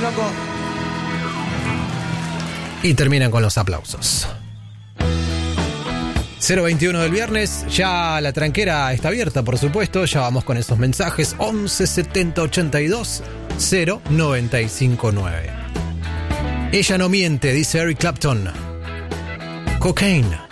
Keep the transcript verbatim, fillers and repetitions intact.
loco. Y terminan con los aplausos. cero veintiuno del viernes, ya la tranquera está abierta, por supuesto. Ya vamos con esos mensajes. once setenta ochenta y dos cero noventa y cinco nueve. Ella no miente, dice Eric Clapton. Cocaine.